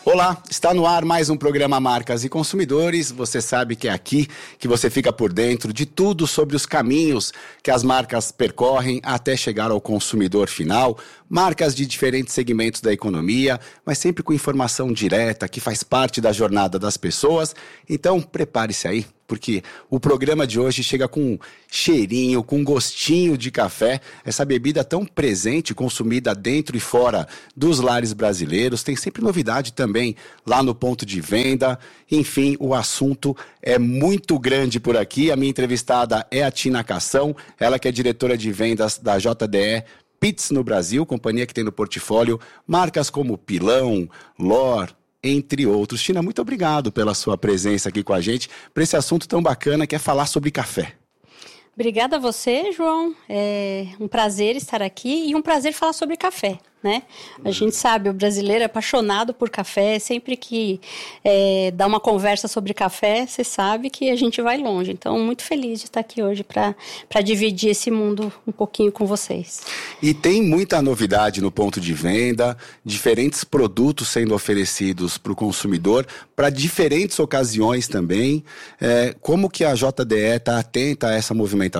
Olá, está no ar mais um programa Marcas e Consumidores. Você sabe que é aqui que você fica por dentro de tudo sobre os caminhos que as marcas percorrem até chegar ao consumidor final. Marcas de diferentes segmentos da economia, mas sempre com informação direta que faz parte da jornada das pessoas. Então, prepare-se aí, porque o programa de hoje chega com um cheirinho, com um gostinho de café. Essa bebida tão presente, consumida dentro e fora dos lares brasileiros. Tem sempre novidade também lá no ponto de venda. Enfim, o assunto é muito grande por aqui. A minha entrevistada é a Tina Cação, ela que é diretora de vendas da JDE Peet's no Brasil, companhia que tem no portfólio marcas como Pilão, L'Or, entre outros. Tina, muito obrigado pela sua presença aqui com a gente, para esse assunto tão bacana que é falar sobre café. Obrigada a você, João. É um prazer estar aqui e um prazer falar sobre café, né? A gente sabe, o brasileiro é apaixonado por café. Sempre que dá uma conversa sobre café, você sabe que a gente vai longe. Então, muito feliz de estar aqui hoje para dividir esse mundo um pouquinho com vocês. E tem muita novidade no ponto de venda, diferentes produtos sendo oferecidos para o consumidor, para diferentes ocasiões também. Como que a JDE está atenta a essa movimentação?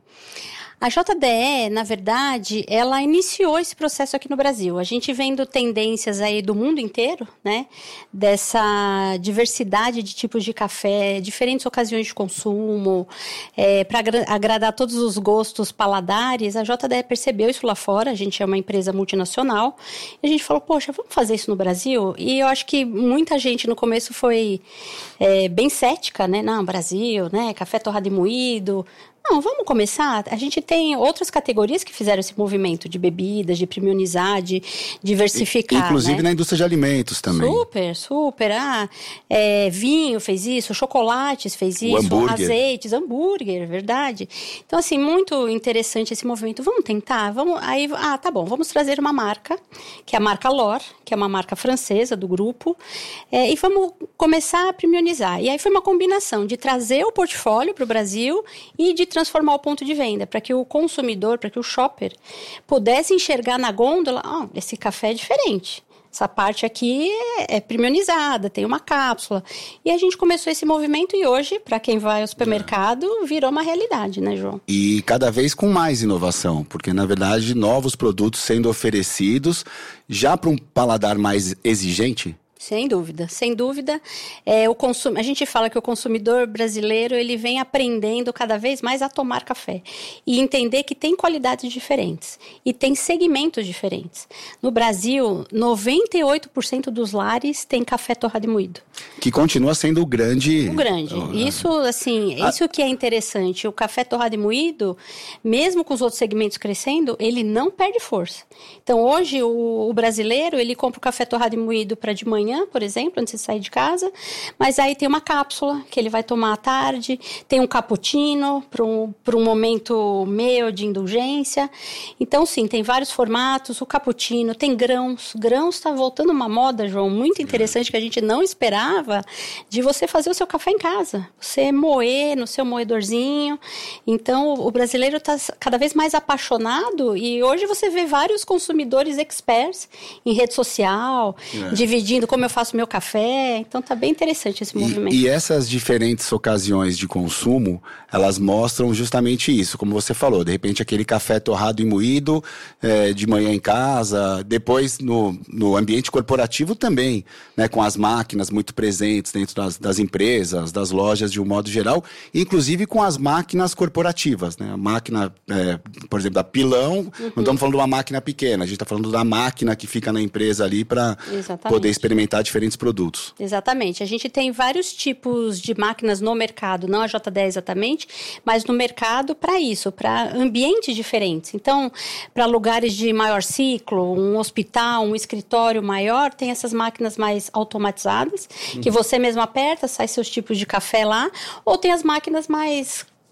A JDE, na verdade, ela iniciou esse processo aqui no Brasil. A gente vendo tendências aí do mundo inteiro, né? Dessa diversidade de tipos de café, diferentes ocasiões de consumo, para agradar todos os gostos paladares. A JDE percebeu isso lá fora. A gente é uma empresa multinacional. E a gente falou, poxa, vamos fazer isso no Brasil? E eu acho que muita gente no começo foi bem cética, né? Não, Brasil, né? Café torrado e moído. Não, vamos começar. A gente tem outras categorias que fizeram esse movimento de bebidas, de premiumizar, de diversificar. Inclusive, né? Na indústria de alimentos também. Super. Vinho fez isso, chocolates fez isso, azeites, hambúrguer, verdade. Então, assim, muito interessante esse movimento. Vamos tentar? Aí, tá bom, vamos trazer uma marca, que é a marca L'Or, que é uma marca francesa do grupo, e vamos começar a premiumizar. E aí foi uma combinação de trazer o portfólio para o Brasil e de transformar o ponto de venda, para que o consumidor, para que o shopper pudesse enxergar na gôndola, esse café é diferente. Essa parte aqui é premiumizada, tem uma cápsula. E a gente começou esse movimento e hoje, para quem vai ao supermercado, virou uma realidade, né, João? E cada vez com mais inovação, porque, na verdade, novos produtos sendo oferecidos já para um paladar mais exigente. Sem dúvida. A gente fala que o consumidor brasileiro ele vem aprendendo cada vez mais a tomar café e entender que tem qualidades diferentes e tem segmentos diferentes. No Brasil, 98% dos lares tem café torrado e moído. Que continua sendo o grande. Isso, assim, isso que é interessante. O café torrado e moído, mesmo com os outros segmentos crescendo, ele não perde força. Então, hoje, o brasileiro, ele compra o café torrado e moído para de manhã, por exemplo, antes de sair de casa, mas aí tem uma cápsula que ele vai tomar à tarde, tem um cappuccino para um momento meio de indulgência. Então, sim, tem vários formatos, o cappuccino, tem grãos. Grãos está voltando uma moda, João, muito interessante que a gente não esperava, de você fazer o seu café em casa, você moer no seu moedorzinho. Então, o brasileiro está cada vez mais apaixonado e hoje você vê vários consumidores experts em rede social, dividindo como eu faço meu café. Então tá bem interessante esse movimento. E essas diferentes ocasiões de consumo, elas mostram justamente isso, como você falou, de repente aquele café torrado e moído de manhã em casa, depois no ambiente corporativo também, né, com as máquinas muito presentes dentro das empresas, das lojas de um modo geral, inclusive com as máquinas corporativas, né? A máquina, por exemplo, da Pilão, não estamos falando de uma máquina pequena, a gente está falando da máquina que fica na empresa ali para poder experimentar diferentes produtos. Exatamente. A gente tem vários tipos de máquinas no mercado, não a JDE exatamente, mas no mercado para isso, para ambientes diferentes. Então, para lugares de maior ciclo, um hospital, um escritório maior, tem essas máquinas mais automatizadas, que você mesmo aperta, sai seus tipos de café lá, ou tem as máquinas mais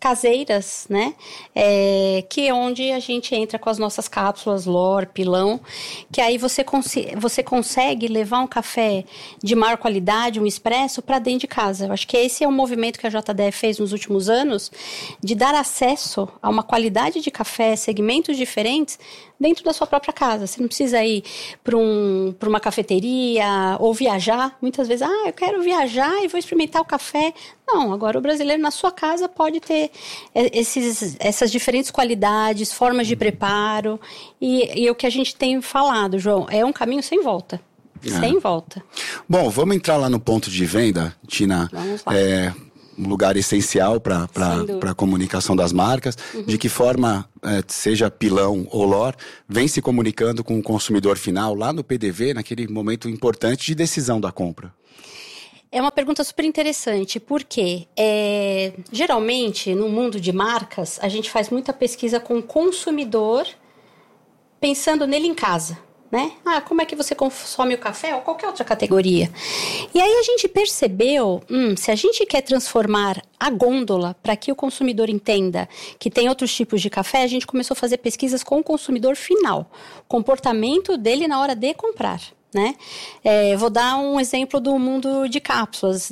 caseiras, né? Que é onde a gente entra com as nossas cápsulas, LOR, pilão, que aí você consegue levar um café de maior qualidade, um expresso, para dentro de casa. Eu acho que esse é o movimento que a JDE fez nos últimos anos, de dar acesso a uma qualidade de café, segmentos diferentes, dentro da sua própria casa. Você não precisa ir para uma cafeteria ou viajar. Muitas vezes, eu quero viajar e vou experimentar o café. Não, agora o brasileiro na sua casa pode ter essas diferentes qualidades, formas de preparo. E o que a gente tem falado, João, é um caminho sem volta. Sem volta. Bom, vamos entrar lá no ponto de venda, Tina. Vamos lá. Um lugar essencial para a comunicação das marcas, de que forma, seja pilão ou LOR, vem se comunicando com o consumidor final lá no PDV, naquele momento importante de decisão da compra? É uma pergunta super interessante, porque geralmente no mundo de marcas, a gente faz muita pesquisa com o consumidor pensando nele em casa. Né? Como é que você consome o café ou qualquer outra categoria? E aí a gente percebeu, se a gente quer transformar a gôndola para que o consumidor entenda que tem outros tipos de café, a gente começou a fazer pesquisas com o consumidor final, comportamento dele na hora de comprar. Né? Vou dar um exemplo do mundo de cápsulas.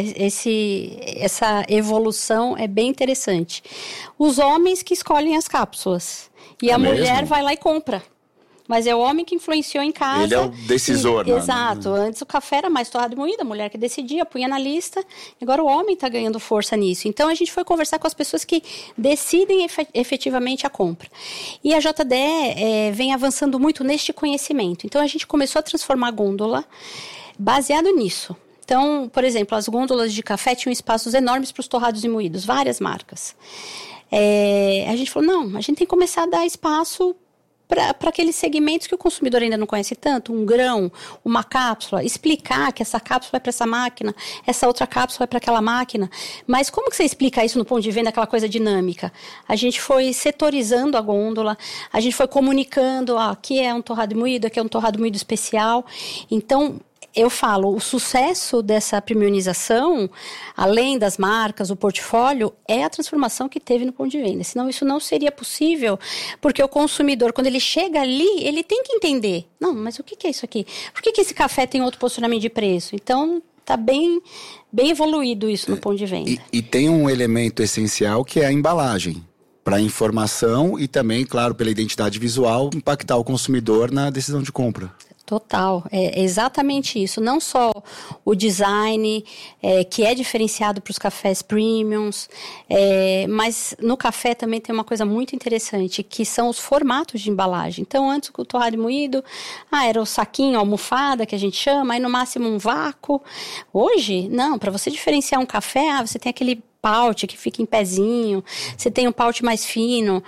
Essa evolução é bem interessante. Os homens que escolhem as cápsulas e a mulher vai lá e compra. Mas é o homem que influenciou em casa. Ele é o decisor, né? Exato. Antes o café era mais torrado e moído, a mulher que decidia, punha na lista. Agora o homem está ganhando força nisso. Então a gente foi conversar com as pessoas que decidem efetivamente a compra. E a JDE vem avançando muito neste conhecimento. Então a gente começou a transformar a gôndola baseado nisso. Então, por exemplo, as gôndolas de café tinham espaços enormes para os torrados e moídos, várias marcas. A gente falou, não, a gente tem que começar a dar espaço para aqueles segmentos que o consumidor ainda não conhece tanto, um grão, uma cápsula, explicar que essa cápsula vai para essa máquina, essa outra cápsula vai para aquela máquina. Mas como que você explica isso no ponto de venda, aquela coisa dinâmica? A gente foi setorizando a gôndola, a gente foi comunicando, aqui é um torrado moído, aqui é um torrado moído especial. Então, eu falo, o sucesso dessa premiumização, além das marcas, o portfólio, é a transformação que teve no ponto de venda. Senão isso não seria possível, porque o consumidor, quando ele chega ali, ele tem que entender. Não, mas o que é isso aqui? Por que esse café tem outro posicionamento de preço? Então, está bem evoluído isso no ponto de venda. E tem um elemento essencial que é a embalagem. Para a informação e também, claro, pela identidade visual, impactar o consumidor na decisão de compra. Total, é exatamente isso. Não só o design, que é diferenciado para os cafés premiums, mas no café também tem uma coisa muito interessante, que são os formatos de embalagem. Então, antes o torrado moído, era o saquinho, a almofada, que a gente chama, aí no máximo um vácuo. Hoje, não, para você diferenciar um café, você tem aquele paute que fica em pezinho, você tem um paute mais fino,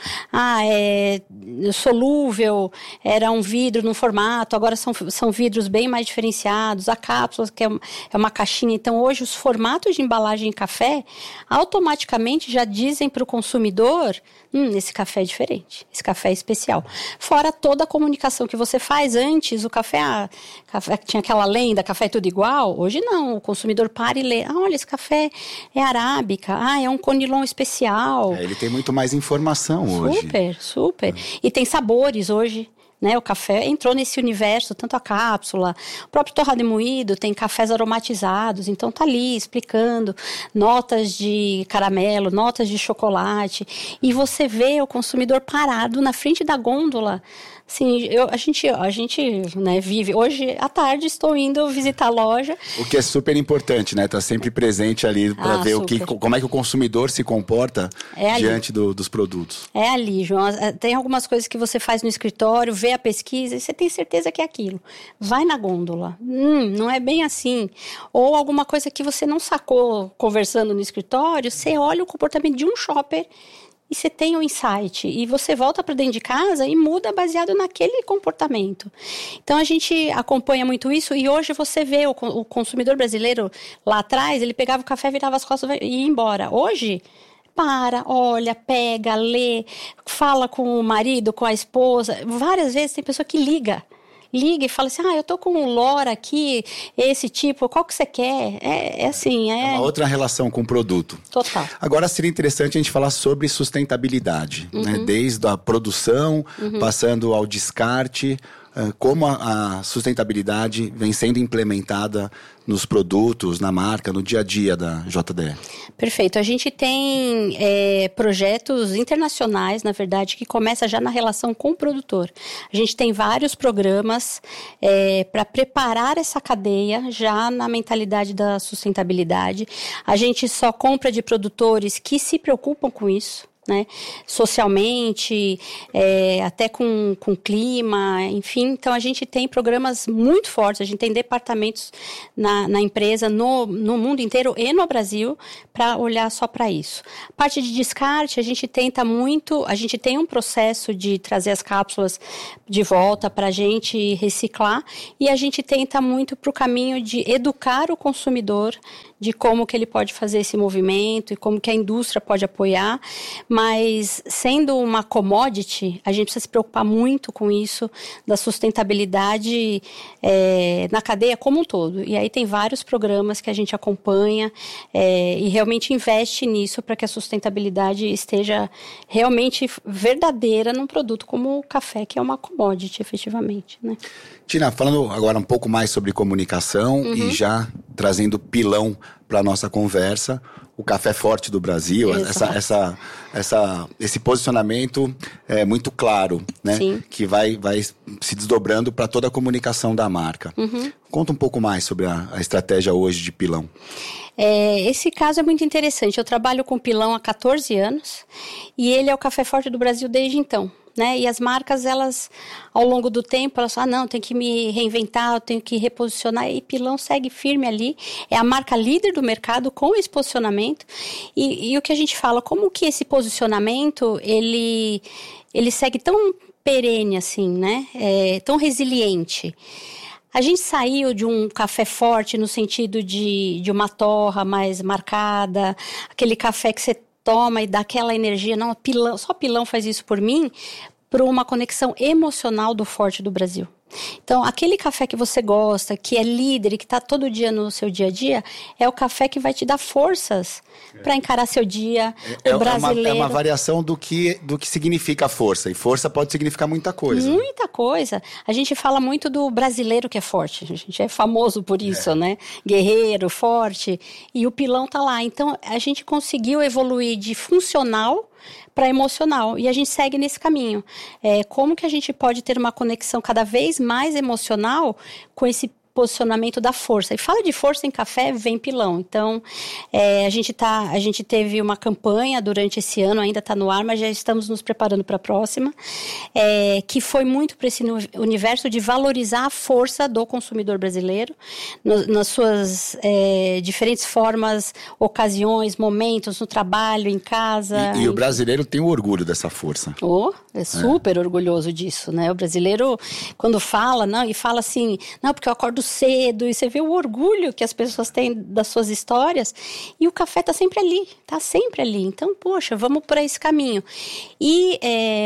solúvel, era um vidro num formato, agora são vidros bem mais diferenciados, a cápsula que é uma caixinha. Então hoje os formatos de embalagem em café automaticamente já dizem para o consumidor, esse café é diferente, esse café é especial. Fora toda a comunicação que você faz antes, o café tinha aquela lenda, café é tudo igual, hoje não, o consumidor para e lê, olha, esse café é arábica, é um conilon especial. Ele tem muito mais informação hoje. Super. E tem sabores hoje, né? O café entrou nesse universo, tanto a cápsula, o próprio torrado e moído, tem cafés aromatizados, então tá ali explicando notas de caramelo, notas de chocolate, e você vê o consumidor parado na frente da gôndola. Sim, a gente né, vive. Hoje, à tarde, estou indo visitar a loja. O que é super importante, né? Tá sempre presente ali para ver como é que o consumidor se comporta diante dos produtos. É ali, João. Tem algumas coisas que você faz no escritório, vê a pesquisa e você tem certeza que é aquilo. Vai na gôndola. Não é bem assim. Ou alguma coisa que você não sacou conversando no escritório, você olha o comportamento de um shopper e você tem um insight, e você volta para dentro de casa e muda baseado naquele comportamento. Então, a gente acompanha muito isso, e hoje você vê o consumidor brasileiro lá atrás, ele pegava o café, virava as costas e ia embora. Hoje, olha, pega, lê, fala com o marido, com a esposa. Várias vezes tem pessoa que liga liga e fala assim, eu tô com um lora aqui, esse tipo, qual que você quer? É uma outra relação com o produto. Total. Agora seria interessante a gente falar sobre sustentabilidade, né? Desde a produção, passando ao descarte, como a sustentabilidade vem sendo implementada nos produtos, na marca, no dia a dia da JDE. Perfeito. A gente tem projetos internacionais, na verdade, que começa já na relação com o produtor. A gente tem vários programas para preparar essa cadeia já na mentalidade da sustentabilidade. A gente só compra de produtores que se preocupam com isso. Né? Socialmente, até com clima, enfim. Então, a gente tem programas muito fortes, a gente tem departamentos na empresa, no mundo inteiro e no Brasil, para olhar só para isso. Parte de descarte, a gente tenta muito, a gente tem um processo de trazer as cápsulas de volta para a gente reciclar, e a gente tenta muito para o caminho de educar o consumidor de como que ele pode fazer esse movimento e como que a indústria pode apoiar, mas sendo uma commodity, a gente precisa se preocupar muito com isso, da sustentabilidade na cadeia como um todo. E aí tem vários programas que a gente acompanha e realmente investe nisso para que a sustentabilidade esteja realmente verdadeira num produto como o café, que é uma commodity, efetivamente, né? Tina, falando agora um pouco mais sobre comunicação e já trazendo pilão para a nossa conversa, o café forte do Brasil, esse posicionamento é muito claro, né? Sim. Que vai se desdobrando para toda a comunicação da marca. Conta um pouco mais sobre a estratégia hoje de pilão. Esse caso é muito interessante. Eu trabalho com pilão há 14 anos e ele é o café forte do Brasil desde então. Né? E as marcas, elas, ao longo do tempo, elas falam, não, tem que me reinventar, eu tenho que reposicionar, e pilão segue firme ali, é a marca líder do mercado com esse posicionamento, e o que a gente fala, como que esse posicionamento, ele segue tão perene assim, né? Tão resiliente. A gente saiu de um café forte no sentido de uma torra mais marcada, aquele café que você toma e dá aquela energia, não, só pilão faz isso por mim, para uma conexão emocional do forte do Brasil. Então, aquele café que você gosta, que é líder e que está todo dia no seu dia a dia, é o café que vai te dar forças para encarar seu dia. O brasileiro... É uma variação do que significa força. E força pode significar muita coisa. Muita coisa. A gente fala muito do brasileiro que é forte. A gente é famoso por isso, né? Guerreiro, forte. E o pilão tá lá. Então, a gente conseguiu evoluir de funcional para emocional, e a gente segue nesse caminho. Como que a gente pode ter uma conexão cada vez mais emocional com esse posicionamento da força. E fala de força em café, vem pilão. Então, a gente teve uma campanha durante esse ano, ainda está no ar, mas já estamos nos preparando para a próxima, que foi muito para esse universo de valorizar a força do consumidor brasileiro, nas suas diferentes formas, ocasiões, momentos, no trabalho, em casa. E o brasileiro tem o orgulho dessa força. É super orgulhoso disso, né? O brasileiro, quando fala, e fala assim, não, porque eu acordo cedo, e você vê o orgulho que as pessoas têm das suas histórias, e o café tá sempre ali. Então, poxa, vamos por esse caminho. E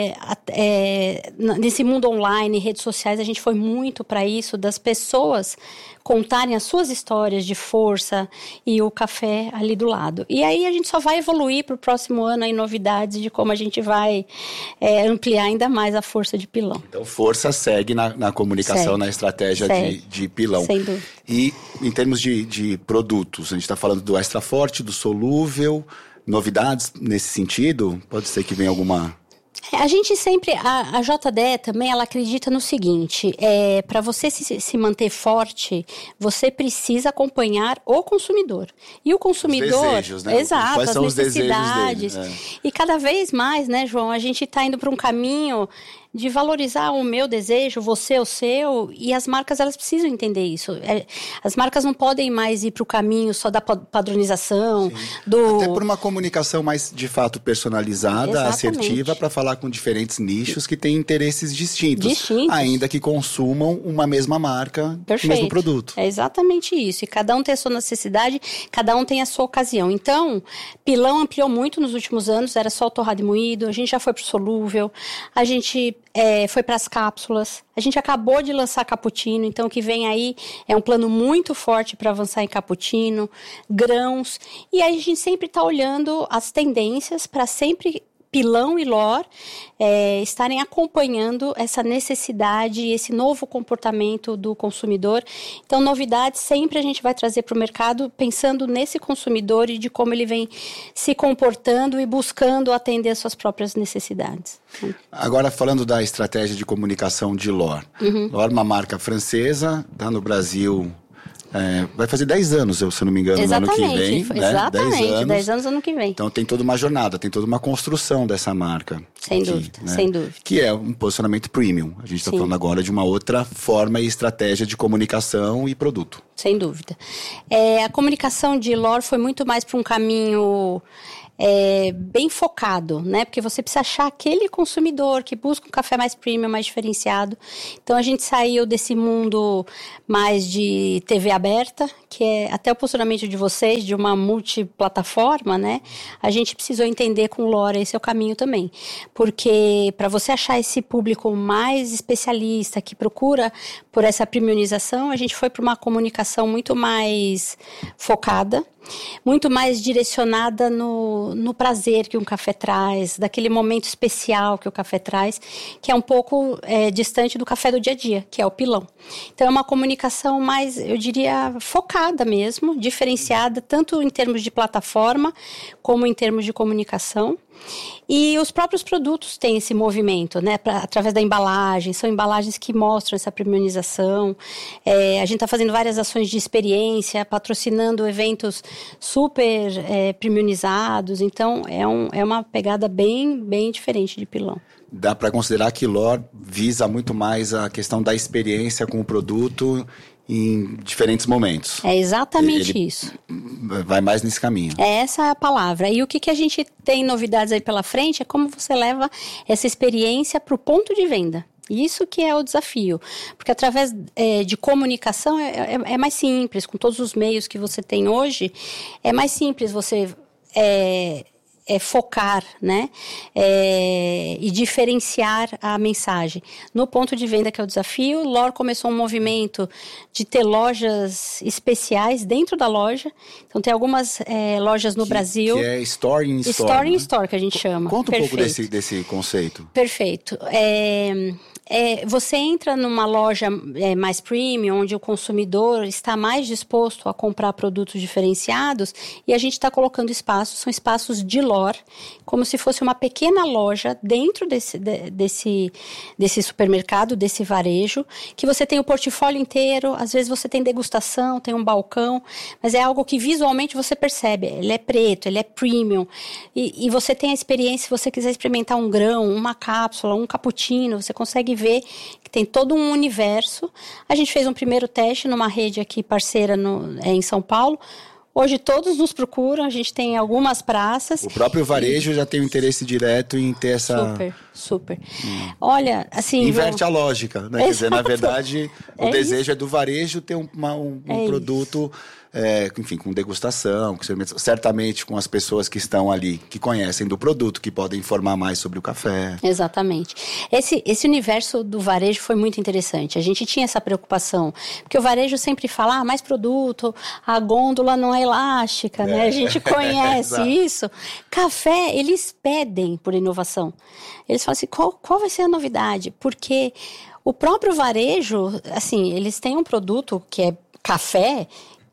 nesse mundo online, redes sociais, a gente foi muito para isso, das pessoas contarem as suas histórias de força e o café ali do lado. E aí a gente só vai evoluir para o próximo ano aí novidades de como a gente vai ampliar ainda mais a força de pilão. Então, força segue na comunicação, na estratégia de pilão. Sem dúvida. E em termos de produtos, a gente está falando do extra forte, do solúvel, novidades nesse sentido? Pode ser que venha alguma... A gente sempre, a JDE também, ela acredita no seguinte, para você se manter forte, você precisa acompanhar o consumidor. E o consumidor... Os desejos, né? Exato, quais são as necessidades. Os desejos dele? E cada vez mais, né, João, a gente está indo para um caminho de valorizar o meu desejo, você o seu, e as marcas, elas precisam entender isso. As marcas não podem mais ir para o caminho só da padronização, Até por uma comunicação mais, de fato, personalizada, Exatamente. Assertiva, para falar com diferentes nichos que têm interesses distintos. Ainda que consumam uma mesma marca, o mesmo produto. É exatamente isso. E cada um tem a sua necessidade, cada um tem a sua ocasião. Então, pilão ampliou muito nos últimos anos, era só o torrado e moído, a gente já foi para o solúvel, a gente foi para as cápsulas. A gente acabou de lançar cappuccino, então o que vem aí é um plano muito forte para avançar em cappuccino, grãos. E aí a gente sempre está olhando as tendências para sempre Pilão e L'Or estarem acompanhando essa necessidade, esse novo comportamento do consumidor. Então, novidades sempre a gente vai trazer para o mercado pensando nesse consumidor e de como ele vem se comportando e buscando atender as suas próprias necessidades. Agora, falando da estratégia de comunicação de L'Or. L'Or é uma marca francesa, está no Brasil... vai fazer 10 anos, se eu não me engano, exatamente, no ano que vem. Né? Exatamente, 10 anos ano que vem. Então tem toda uma jornada, tem toda uma construção dessa marca. Sem dúvida, né? Sem dúvida. Que é um posicionamento premium. A gente está falando agora de uma outra forma e estratégia de comunicação e produto. Sem dúvida. A comunicação de L'Or foi muito mais para um caminho... bem focado, né? Porque você precisa achar aquele consumidor que busca um café mais premium, mais diferenciado. Então, a gente saiu desse mundo mais de TV aberta, que é até o posicionamento de vocês, de uma multiplataforma, né? A gente precisou entender com o L'Or esse é o caminho também. Porque para você achar esse público mais especialista, que procura por essa premiumização, a gente foi para uma comunicação muito mais focada, muito mais direcionada no prazer que um café traz, daquele momento especial que o café traz, que é um pouco distante do café do dia a dia, que é o pilão. Então é uma comunicação mais, eu diria, focada mesmo, diferenciada, tanto em termos de plataforma, como em termos de comunicação. E os próprios produtos têm esse movimento, né, através da embalagem, são embalagens que mostram essa premiumização. A gente está fazendo várias ações de experiência, patrocinando eventos super premiumizados, então é uma pegada bem diferente de pilão. Dá para considerar que L'Or visa muito mais a questão da experiência com o produto em diferentes momentos. É exatamente isso. Vai mais nesse caminho. Essa é a palavra. E o que a gente tem novidades aí pela frente é como você leva essa experiência para o ponto de venda. Isso que é o desafio, porque através de comunicação é mais simples, com todos os meios que você tem hoje, é mais simples você focar, né, e diferenciar a mensagem. No ponto de venda, que é o desafio, o L'Or começou um movimento de ter lojas especiais dentro da loja. Então, tem algumas lojas no Brasil. Que é Store in Store. Store in Store, que a gente chama. Conta um pouco desse conceito. Perfeito. Você entra numa loja mais premium, onde o consumidor está mais disposto a comprar produtos diferenciados, e a gente está colocando espaços, são espaços de L'Or, como se fosse uma pequena loja dentro desse supermercado, desse varejo, que você tem o portfólio inteiro, às vezes você tem degustação, tem um balcão, mas é algo que visualmente você percebe, ele é preto, ele é premium, e você tem a experiência, se você quiser experimentar um grão, uma cápsula, um cappuccino, você consegue ver que tem todo um universo. A gente fez um primeiro teste numa rede aqui parceira em São Paulo. Hoje todos nos procuram, a gente tem algumas praças. O próprio varejo já tem um interesse direto em ter essa... Super. Olha, assim... Inverte a lógica, né? Quer dizer, na verdade, o desejo é do varejo ter um produto... enfim, com degustação, certamente com as pessoas que estão ali, que conhecem do produto, que podem informar mais sobre o café. Exatamente. Esse universo do varejo foi muito interessante. A gente tinha essa preocupação, porque o varejo sempre fala, mais produto, a gôndola não é elástica, né? A gente conhece isso. Café, eles pedem por inovação. Eles falam assim, qual vai ser a novidade? Porque o próprio varejo, assim, eles têm um produto que é café,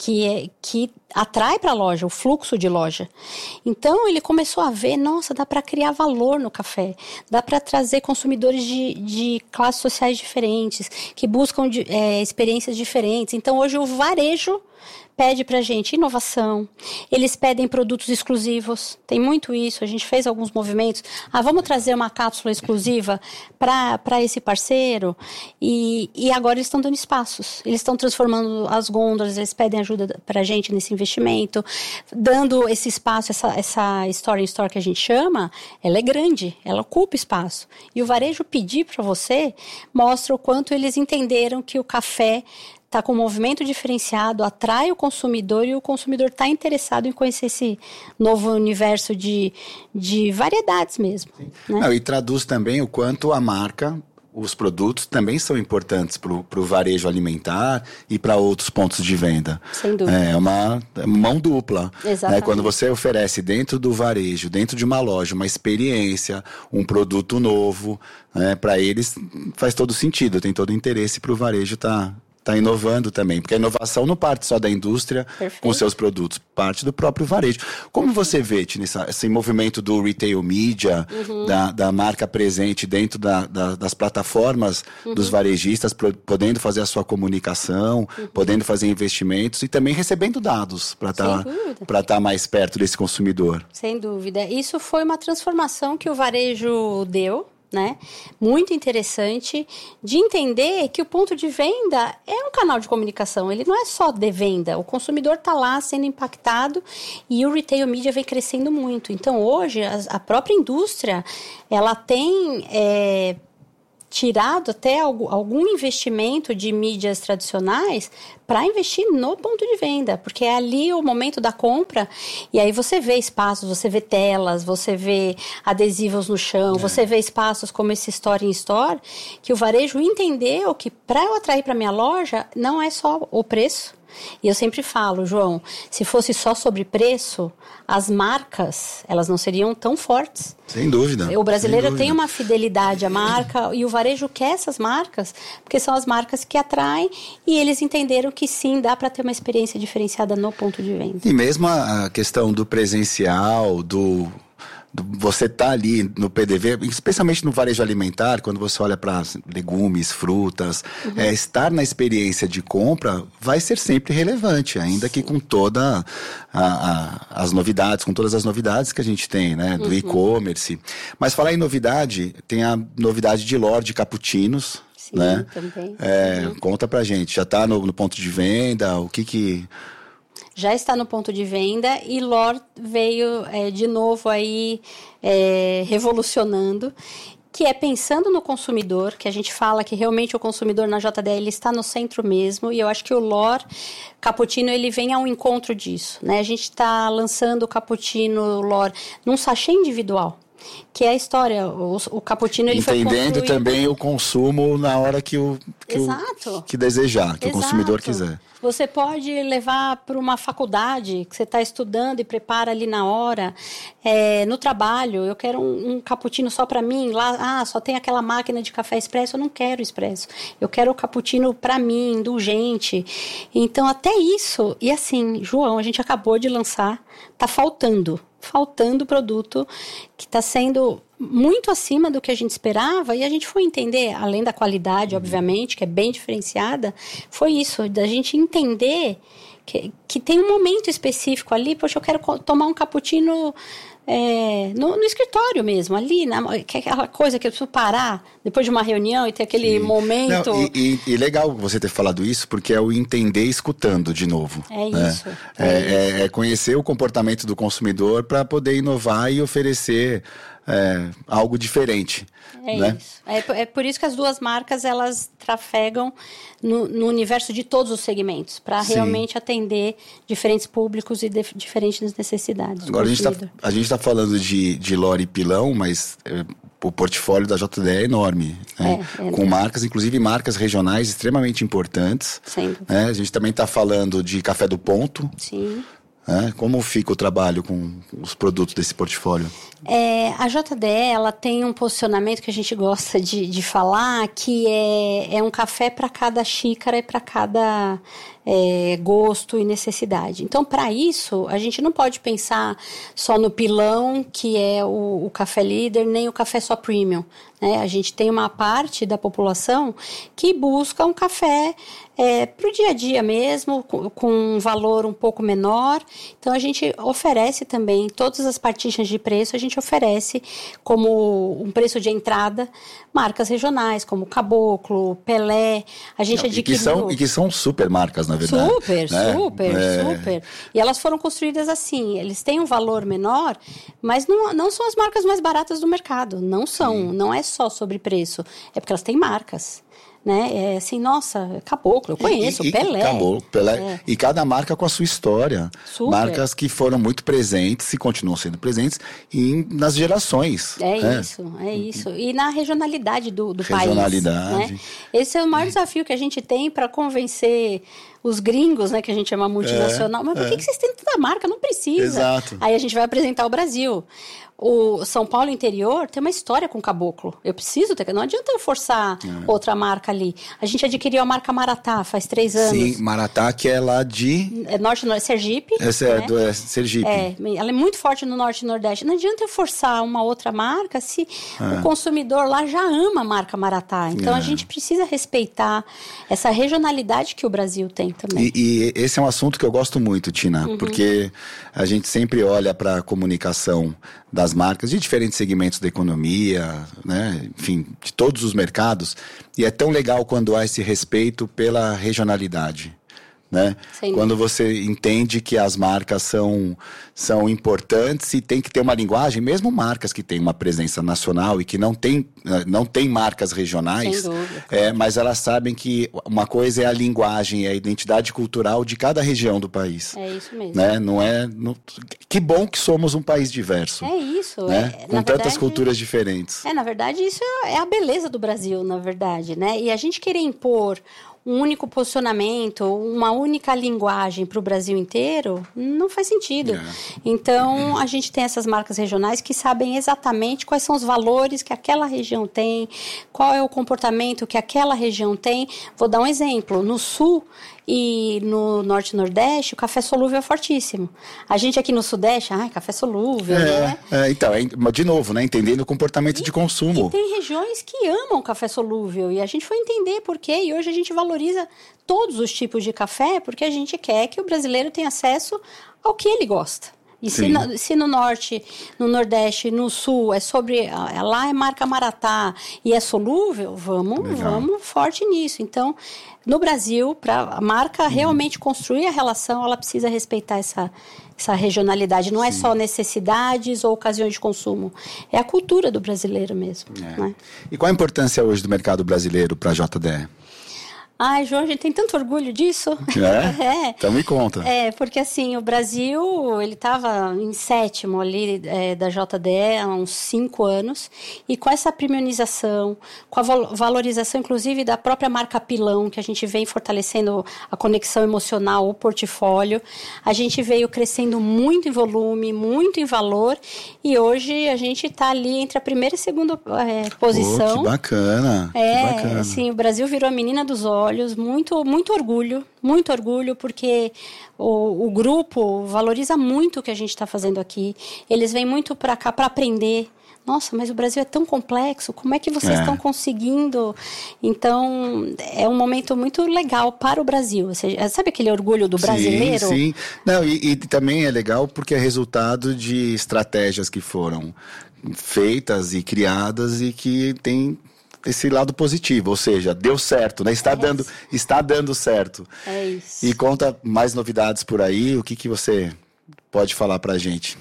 que atrai para a loja, o fluxo de loja. Então, ele começou a ver, nossa, dá para criar valor no café, dá para trazer consumidores de classes sociais diferentes, que buscam experiências diferentes. Então, hoje o varejo pede pra gente inovação, eles pedem produtos exclusivos, tem muito isso, a gente fez alguns movimentos, vamos trazer uma cápsula exclusiva para esse parceiro, e agora eles estão dando espaços, eles estão transformando as gôndolas, eles pedem ajuda pra gente nesse investimento, dando esse espaço, essa Store in Store que a gente chama, ela é grande, ela ocupa espaço, e o varejo pedir para você mostra o quanto eles entenderam que o café está com um movimento diferenciado, atrai o consumidor e o consumidor está interessado em conhecer esse novo universo de variedades mesmo. Né? Não, e traduz também o quanto a marca os produtos também são importantes para o varejo alimentar e para outros pontos de venda. Sem dúvida. É uma mão dupla. Exatamente. Né? Quando você oferece dentro do varejo, dentro de uma loja, uma experiência, um produto novo, né? Para eles faz todo sentido, tem todo o interesse para o varejo estar inovando também, porque a inovação não parte só da indústria com seus produtos, parte do próprio varejo. Como você vê, Tini, esse movimento do retail media, da marca presente dentro das plataformas dos varejistas, podendo fazer a sua comunicação, podendo fazer investimentos e também recebendo dados para estar mais perto desse consumidor? Sem dúvida. Isso foi uma transformação que o varejo deu, né? Muito interessante de entender que o ponto de venda é um canal de comunicação, ele não é só de venda, o consumidor está lá sendo impactado e o retail media vem crescendo muito. Então hoje a própria indústria ela tem tirado até algum investimento de mídias tradicionais para investir no ponto de venda, porque é ali o momento da compra, e aí você vê espaços, você vê telas, você vê adesivos no chão, você vê espaços como esse Store in Store, que o varejo entendeu que para eu atrair para minha loja, não é só o preço. E eu sempre falo, João, se fosse só sobre preço, as marcas, elas não seriam tão fortes. Sem dúvida. O brasileiro tem uma fidelidade à marca e o varejo quer essas marcas, porque são as marcas que atraem e eles entenderam que sim, dá para ter uma experiência diferenciada no ponto de venda. E mesmo a questão do presencial, você tá ali no PDV, especialmente no varejo alimentar, quando você olha para legumes, frutas, estar na experiência de compra vai ser sempre relevante, ainda que com todas as novidades, com todas as novidades que a gente tem, né, do e-commerce. Mas falar em novidade, tem a novidade de Lorde Cappuccinos, sim, né? Também. Conta pra gente, já tá no ponto de venda, o que... Já está no ponto de venda e L'OR veio de novo aí revolucionando, que é pensando no consumidor, que a gente fala que realmente o consumidor na JDE ele está no centro mesmo, e eu acho que o L'OR Cappuccino ele vem ao encontro disso, né? A gente está lançando o Cappuccino L'OR num sachê individual, que é a história, o cappuccino ele foi construído... Entendendo também o consumo na hora que desejar, que o consumidor quiser. Você pode levar para uma faculdade que você está estudando e prepara ali na hora, no trabalho, eu quero um cappuccino só para mim, lá só tem aquela máquina de café expresso, eu não quero expresso, eu quero o cappuccino para mim, indulgente. Então até isso, e assim, João, a gente acabou de lançar, está faltando produto que está sendo muito acima do que a gente esperava, e a gente foi entender, além da qualidade, obviamente, que é bem diferenciada, foi isso, da gente entender que tem um momento específico ali, poxa, eu quero tomar um cappuccino no escritório mesmo, ali, que é aquela coisa que eu preciso parar depois de uma reunião e ter aquele momento... Não, e legal você ter falado isso, porque é o entender escutando de novo. Isso. É conhecer o comportamento do consumidor para poder inovar e oferecer algo diferente. Isso. É por isso que as duas marcas, elas trafegam no universo de todos os segmentos, para realmente atender diferentes públicos e diferentes necessidades. Agora, a gente está falando de L'OR e Pilão, mas o portfólio da JDE é enorme, né? Com marcas, inclusive marcas regionais extremamente importantes. Né? A gente também está falando de Café do Ponto. Sim. Como fica o trabalho com os produtos desse portfólio? A JDE, ela tem um posicionamento que a gente gosta de falar, que é um café para cada xícara e para cada gosto e necessidade. Então, para isso, a gente não pode pensar só no Pilão, que é o café líder, nem o café só premium, né? A gente tem uma parte da população que busca um café para o dia a dia mesmo, com um valor um pouco menor. Então, a gente oferece também, todas as partilhas de preço, a gente oferece como um preço de entrada, marcas regionais, como Caboclo, Pelé, a gente adquiriu... E que são super marcas, na verdade. Super. E elas foram construídas assim, eles têm um valor menor, mas não são as marcas mais baratas do mercado, não são, não é só sobre preço, é porque elas têm marcas. né? Assim, nossa, Caboclo, eu conheço, Pelé. Caboclo, Pelé. E cada marca com a sua história. Super. Marcas que foram muito presentes e continuam sendo presentes nas gerações. É isso. E na regionalidade do país. Regionalidade. Né? Esse é o maior desafio que a gente tem para convencer os gringos, né, que a gente chama multinacional. Mas por que vocês têm tanta marca? Não precisa. Exato. Aí a gente vai apresentar o Brasil. O São Paulo interior tem uma história com Caboclo. Eu preciso ter, não adianta eu forçar outra marca ali. A gente adquiriu a marca Maratá faz 3 anos. Sim, Maratá, que é lá de... Norte, Sergipe. Essa é Sergipe. Ela é muito forte no Norte e Nordeste. Não adianta eu forçar uma outra marca se o consumidor lá já ama a marca Maratá. Então a gente precisa respeitar essa regionalidade que o Brasil tem também. E esse é um assunto que eu gosto muito, Tina, porque a gente sempre olha para a comunicação das marcas de diferentes segmentos da economia, né? Enfim, de todos os mercados, e é tão legal quando há esse respeito pela regionalidade, né? Quando você entende que as marcas são importantes e tem que ter uma linguagem, mesmo marcas que têm uma presença nacional e que não tem marcas regionais, mas elas sabem que uma coisa é a linguagem, é a identidade cultural de cada região do país. É isso mesmo. Né? Que bom que somos um país diverso. É isso. Né? Com tantas culturas diferentes. Na verdade, isso é a beleza do Brasil, na verdade, né? E a gente querer impor um único posicionamento, uma única linguagem para o Brasil inteiro, não faz sentido. Então, a gente tem essas marcas regionais que sabem exatamente quais são os valores que aquela região tem, qual é o comportamento que aquela região tem. Vou dar um exemplo. No Sul e no Norte e Nordeste, o café solúvel é fortíssimo. A gente aqui no Sudeste, café solúvel, né? Então, de novo, né? Entendendo o comportamento de consumo. E tem regiões que amam café solúvel, e a gente foi entender por quê, e hoje a gente valoriza todos os tipos de café, porque a gente quer que o brasileiro tenha acesso ao que ele gosta. E se no Norte, no Nordeste, no Sul, lá é marca Maratá e é solúvel, vamos forte nisso. Então, no Brasil, para a marca realmente construir a relação, ela precisa respeitar essa regionalidade. Não é só necessidades ou ocasiões de consumo. É a cultura do brasileiro mesmo. Né? E qual a importância hoje do mercado brasileiro para a JDE? Ai, João, a gente tem tanto orgulho disso. Então me conta. Porque assim, o Brasil, ele estava em 7º ali da JDE há uns 5 anos, e com essa premiumização, com a valorização, inclusive, da própria marca Pilão, que a gente vem fortalecendo a conexão emocional, o portfólio, a gente veio crescendo muito em volume, muito em valor, e hoje a gente está ali entre a primeira e segunda posição. Que bacana. Que bacana. Assim, o Brasil virou a menina dos olhos. Muito orgulho, porque o grupo valoriza muito o que a gente está fazendo aqui. Eles vêm muito para cá para aprender. Nossa, mas o Brasil é tão complexo, como é que vocês estão conseguindo? Então, é um momento muito legal para o Brasil. Sabe aquele orgulho do brasileiro? Sim. Não, e também é legal porque é resultado de estratégias que foram feitas e criadas e que tem esse lado positivo, ou seja, deu certo, né? Está dando certo. É isso. E conta mais novidades por aí, o que você pode falar pra gente?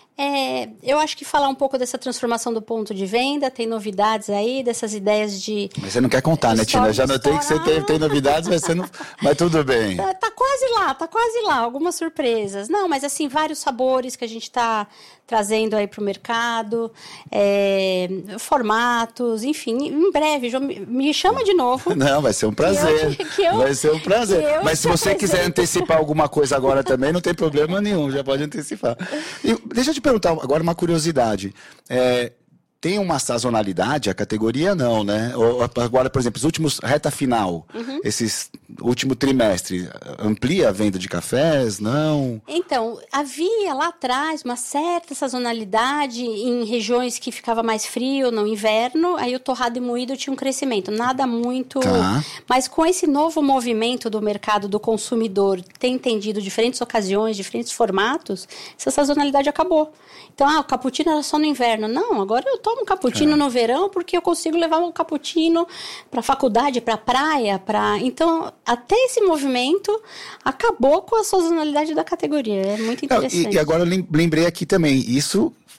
Eu acho que falar um pouco dessa transformação do ponto de venda, tem novidades aí, dessas ideias de... Mas você não quer contar, né, Tina? Já notei que você tem novidades, mas você não... Mas tudo bem. Tá quase lá, algumas surpresas. Não, mas assim, vários sabores que a gente tá trazendo aí pro mercado, formatos, enfim, em breve, João, me chama de novo. Não, vai ser um prazer. Vai ser um prazer. Mas se você quiser antecipar alguma coisa agora também, não tem problema nenhum, já pode antecipar. E deixa eu te perguntar agora uma curiosidade. Tem uma sazonalidade? A categoria não, né? Agora, por exemplo, os últimos reta final, esses último trimestre, amplia a venda de cafés? Não? Então, havia lá atrás uma certa sazonalidade em regiões que ficava mais frio no inverno, aí o torrado e moído tinha um crescimento, nada muito... Mas com esse novo movimento do mercado do consumidor, ter entendido diferentes ocasiões, diferentes formatos, essa sazonalidade acabou. Então, o cappuccino era só no inverno. Não, agora eu tomo um cappuccino no verão porque eu consigo levar um cappuccino para a faculdade, para a praia, Então, até esse movimento acabou com a sazonalidade da categoria. É muito interessante. E agora eu lembrei aqui também, isso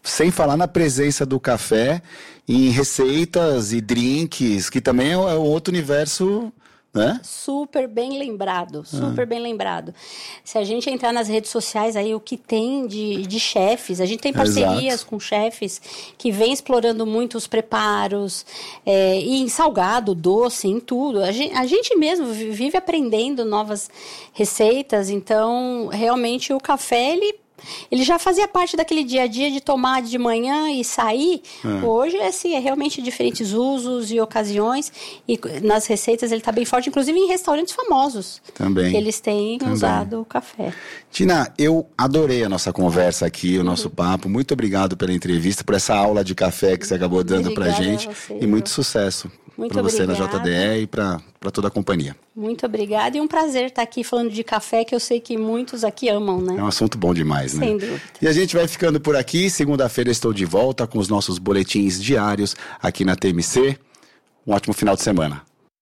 sem falar na presença do café em receitas e drinks, que também é um outro universo, né? Super bem lembrado, super bem lembrado. Se a gente entrar nas redes sociais aí, o que tem de chefes, a gente tem parcerias com chefes que vêm explorando muito os preparos, e em salgado, doce, em tudo. A gente mesmo vive aprendendo novas receitas, então realmente o café, ele já fazia parte daquele dia a dia de tomar de manhã e sair. Hoje, assim, é realmente diferentes usos e ocasiões. E nas receitas ele está bem forte, inclusive em restaurantes famosos. Também. Que eles têm usado o café. Tina, eu adorei a nossa conversa aqui, o nosso papo. Muito obrigado pela entrevista, por essa aula de café que você acabou dando pra gente. E muito sucesso para você na JDE e para toda a companhia. Muito obrigada e um prazer estar aqui falando de café, que eu sei que muitos aqui amam, né? É um assunto bom demais, né? Sem dúvida. E a gente vai ficando por aqui. Segunda-feira estou de volta com os nossos boletins diários aqui na TMC. Um ótimo final de semana.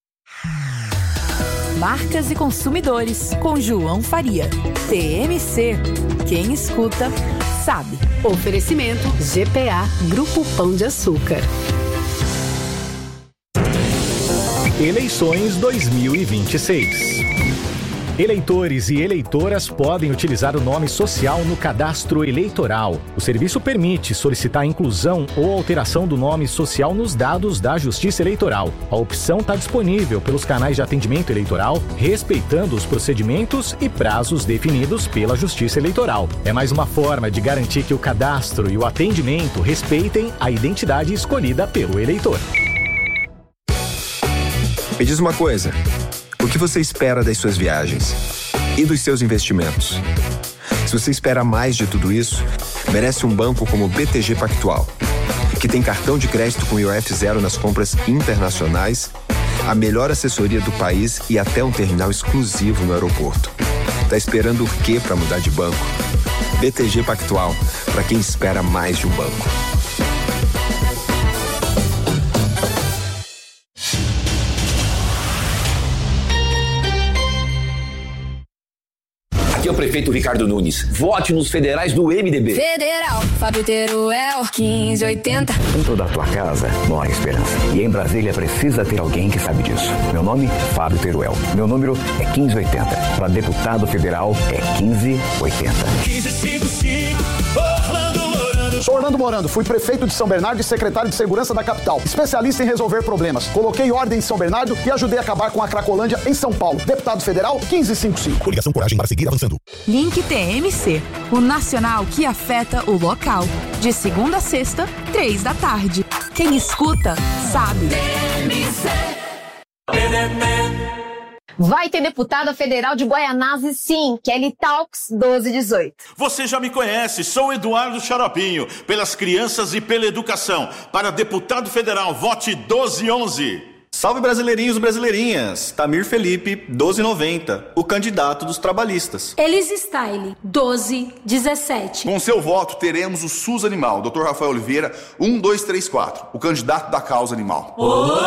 Marcas e Consumidores, com João Faria. TMC. Quem escuta, sabe. Oferecimento GPA, Grupo Pão de Açúcar. Eleições 2026. Eleitores e eleitoras podem utilizar o nome social no cadastro eleitoral. O serviço permite solicitar a inclusão ou alteração do nome social nos dados da Justiça Eleitoral. A opção está disponível pelos canais de atendimento eleitoral, respeitando os procedimentos e prazos definidos pela Justiça Eleitoral. É mais uma forma de garantir que o cadastro e o atendimento respeitem a identidade escolhida pelo eleitor. Me diz uma coisa, o que você espera das suas viagens e dos seus investimentos? Se você espera mais de tudo isso, merece um banco como o BTG Pactual, que tem cartão de crédito com IOF zero nas compras internacionais, a melhor assessoria do país e até um terminal exclusivo no aeroporto. Tá esperando o quê para mudar de banco? BTG Pactual, para quem espera mais de um banco. Aqui é o prefeito Ricardo Nunes. Vote nos federais do MDB. Federal, Fábio Teruel, 1580. Dentro da tua casa mora a esperança. E em Brasília precisa ter alguém que sabe disso. Meu nome, Fábio Teruel. Meu número é 1580. Para deputado federal é 1580. 1555, Sou Orlando Morando, fui prefeito de São Bernardo e secretário de Segurança da capital. Especialista em resolver problemas. Coloquei ordem em São Bernardo e ajudei a acabar com a Cracolândia em São Paulo. Deputado federal, 1555. Coligação Coragem para seguir avançando. Link TMC, o nacional que afeta o local. De segunda a sexta, 3 da tarde. Quem escuta, sabe. Vai ter deputada federal de Guaianazes, sim, Kelly Talks 1218. Você já me conhece, sou Eduardo Xaropinho, pelas crianças e pela educação. Para deputado federal, vote 1211. Salve brasileirinhos e brasileirinhas, Tamir Felipe, 1290, o candidato dos trabalhistas. Elis Style, 1217. Com seu voto, teremos o SUS Animal, Dr. Rafael Oliveira, 1234, o candidato da causa animal.